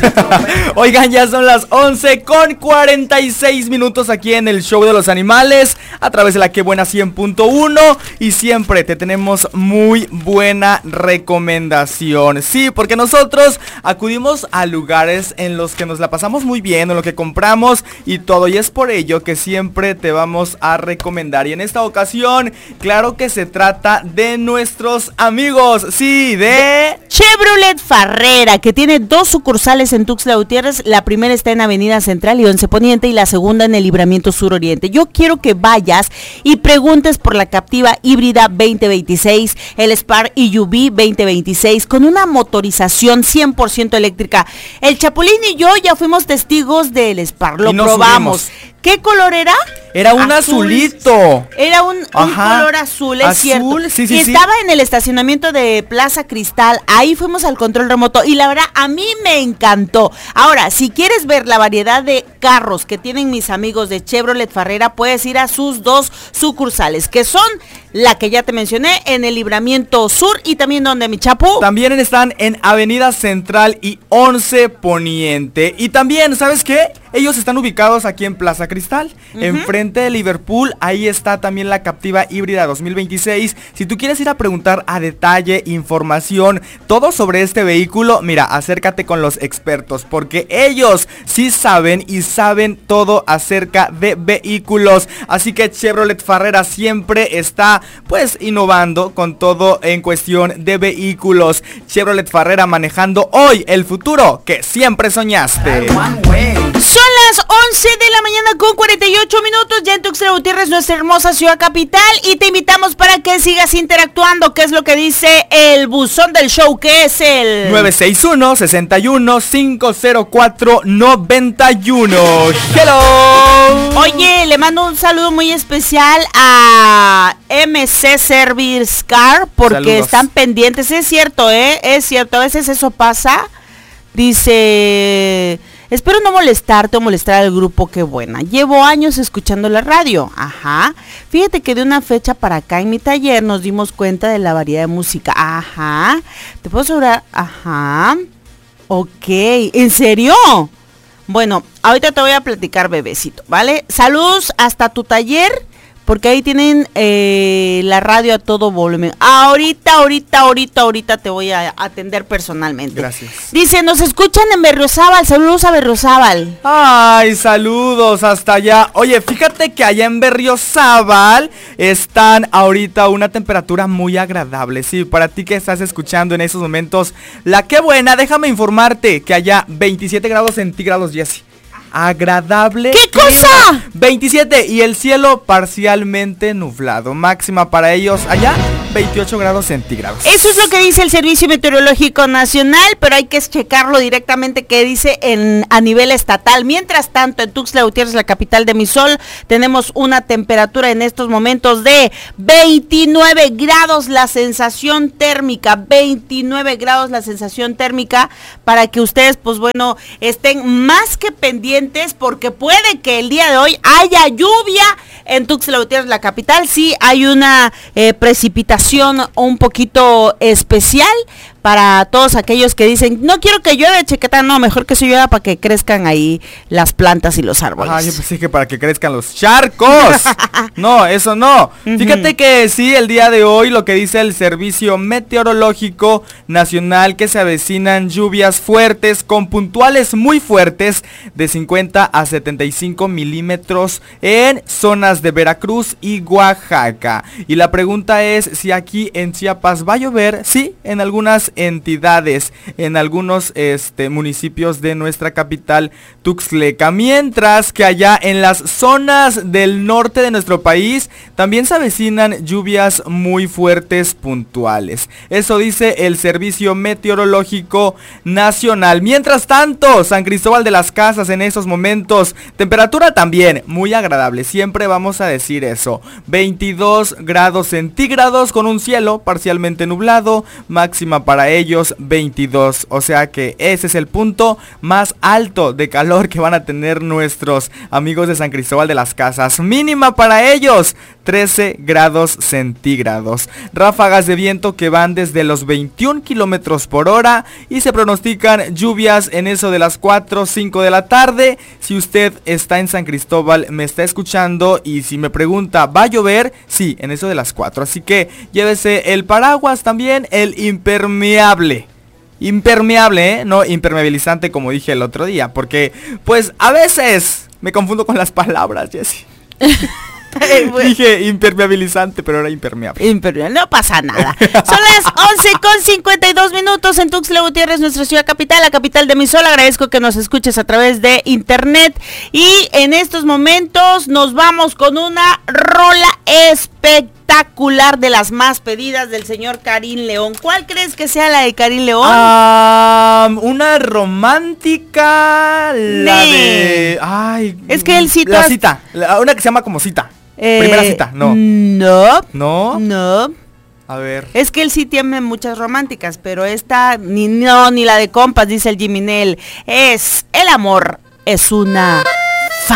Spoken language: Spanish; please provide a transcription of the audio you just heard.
Oigan, ya son las 11:46 aquí en el Show de los Animales, a través de la Que Buena 100.1, y siempre te tenemos muy buena recomendación. Sí, porque nosotros acudimos a lugares en los que nos la pasamos muy bien, en lo que compramos y todo, y es por ello que siempre te vamos a recomendar. Y en esta ocasión, claro que se trata de nuestros amigos, sí, de Chevrolet Farrera, que tiene 2 sucursales en Tuxtla Gutiérrez. La primera está en Avenida Central y 11 Poniente, y la segunda en el Libramiento Sur Oriente. Yo quiero que vayas y preguntes por la Captiva híbrida 2026, el Spark EUV 2026, con una motorización 100% eléctrica. El Chapulín y yo ya fuimos testigos del Spark, lo probamos. Subimos. ¿Qué color era? Era un azulito. Era un color azul, es cierto. Sí, y estaba en el estacionamiento de Plaza Cristal. Ahí fuimos al control remoto y la verdad a mí me encantó. Ahora, si quieres ver la variedad de carros que tienen mis amigos de Chevrolet Farrera, puedes ir a sus 2 sucursales, que son la que ya te mencioné, en el Libramiento Sur, y también donde, mi Chapu. También están en Avenida Central y 11 Poniente. Y también, ¿sabes qué? Ellos están ubicados aquí en Plaza Cristal, enfrente de Liverpool. Ahí está también la Captiva híbrida 2026. Si tú quieres ir a preguntar a detalle, información, todo sobre este vehículo, mira, acércate con los expertos, porque ellos sí saben y saben todo acerca de vehículos. Así que Chevrolet Farrera siempre está, pues, innovando con todo en cuestión de vehículos. Chevrolet Farrera, manejando hoy el futuro que siempre soñaste. Son las 11 de la mañana con 48 minutos ya en Tuxtla Gutiérrez, nuestra hermosa ciudad capital, y te invitamos para que sigas interactuando. ¿Qué es lo que dice el buzón del show? Que es el 961-61-504-91. ¡Hello! Oye, le mando un saludo muy especial a MC Service Car, porque saludos. Están pendientes. Es cierto, es cierto, a veces eso pasa. Dice: espero no molestarte o molestar al grupo Qué Buena. Llevo años escuchando la radio. Ajá. Fíjate que de una fecha para acá en mi taller nos dimos cuenta de la variedad de música. Ajá. ¿Te puedo asegurar? Ajá. Ok. ¿En serio? Bueno, ahorita te voy a platicar, bebecito, ¿vale? Saludos hasta tu taller, porque ahí tienen la radio a todo volumen. Ahorita te voy a atender personalmente. Gracias. Dice, nos escuchan en Berriozábal. Saludos a Berriozábal. Ay, saludos hasta allá. Oye, fíjate que allá en Berriozábal están ahorita una temperatura muy agradable. Sí, para ti que estás escuchando en esos momentos la Qué Buena, déjame informarte que allá 27 grados centígrados, Jessy. Agradable. ¿Qué cosa? 27 y el cielo parcialmente nublado. Máxima para ellos allá 28 grados centígrados. Eso es lo que dice el Servicio Meteorológico Nacional, pero hay que checarlo directamente qué dice a nivel estatal. Mientras tanto, en Tuxtla Gutiérrez, la capital de mi sol, tenemos una temperatura en estos momentos de 29 grados la sensación térmica. 29 grados la sensación térmica, para que ustedes, pues bueno, estén más que pendientes, porque puede que el día de hoy haya lluvia en Tuxtla Gutiérrez, la capital. Sí, hay una precipitación un poquito especial para todos aquellos que dicen, no quiero que llueva, Chequeta. No, mejor que se llueva para que crezcan ahí las plantas y los árboles. Ah, yo pensé que para que crezcan los charcos. No, eso no. Fíjate que sí, el día de hoy lo que dice el Servicio Meteorológico Nacional, que se avecinan lluvias fuertes con puntuales muy fuertes de 50 a 75 milímetros en zonas de Veracruz y Oaxaca. Y la pregunta es si aquí en Chiapas va a llover. Sí, en algunas entidades, en algunos municipios de nuestra capital Tuxtleca, mientras que allá en las zonas del norte de nuestro país también se avecinan lluvias muy fuertes puntuales. Eso dice el Servicio Meteorológico Nacional. Mientras tanto, San Cristóbal de las Casas en esos momentos, temperatura también muy agradable, siempre vamos a decir eso, 22 grados centígrados con un cielo parcialmente nublado, máxima para para ellos 22. O sea que ese es el punto más alto de calor que van a tener nuestros amigos de San Cristóbal de las Casas. Mínima para ellos 13 grados centígrados. Ráfagas de viento que van desde los 21 kilómetros por hora y se pronostican lluvias en eso de las 4 o 5 de la tarde. Si usted está en San Cristóbal, me está escuchando y si me pregunta, ¿va a llover? Sí, en eso de las 4. Así que llévese el paraguas, también el impermeable. Impermeable, no impermeabilizante como dije el otro día, porque pues a veces me confundo con las palabras, Jessy. Dije impermeabilizante, pero era impermeable. Impermeable, no pasa nada. Son las 11:52 en Tuxtla Gutiérrez, nuestra ciudad capital, la capital de Misol. Agradezco que nos escuches a través de internet. Y en estos momentos nos vamos con una rola espectacular, de las más pedidas del señor Karim León. ¿Cuál crees que sea la de Karim León? Una romántica. La de... Ay, es que él cita... La cita. Una que se llama como cita. Primera cita, no. No. A ver. Es que él sí tiene muchas románticas, pero esta ni la de compas, dice el Jiminel. Es el amor, es una